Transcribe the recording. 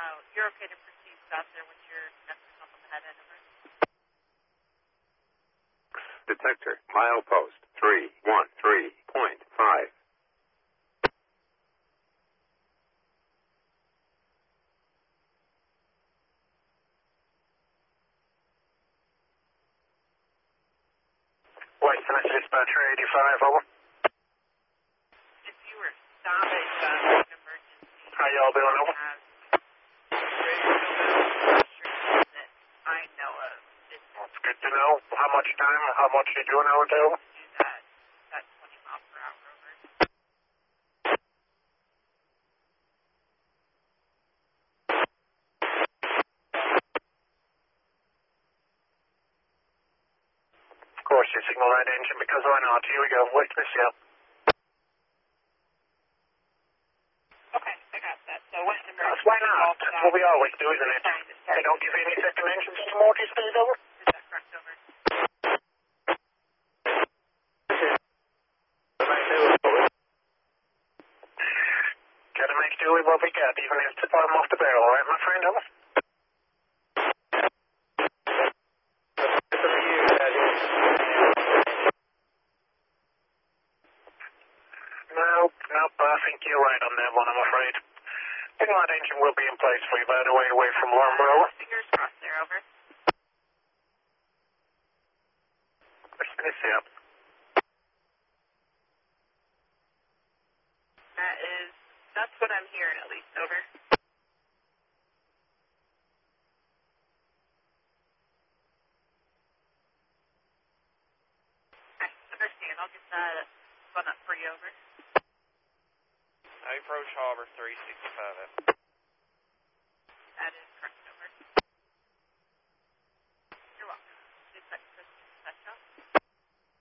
You're okay to proceed south there with your connector up on the head end, over. Detector, milepost 313.5. Western Dispatcher 85, over. If you were stopped an emergency, How y'all doing, over? that I know of. That's good to know. How much time, how much did you know, over? Do that 20 miles per hour, over. Of course, you signal that engine because why not? Here we go. Wait, miss you. Okay, I got that. So Western emergency. Why not? That's what we always do, isn't it? They don't give any second engines anymore these days, over? Is that correct, over? Gotta make do with what we got, even if it's the bottom off the barrel, all right, my friend, over? Nope, I think you're right on that one, I'm afraid. Signal that engine will be in place for you, by the way, away from Warmborough. Fingers crossed there, over. Let's see up. That's what I'm hearing at least, over. Okay, understand. I'll get that spun up for you, over. I approach Harbor 365.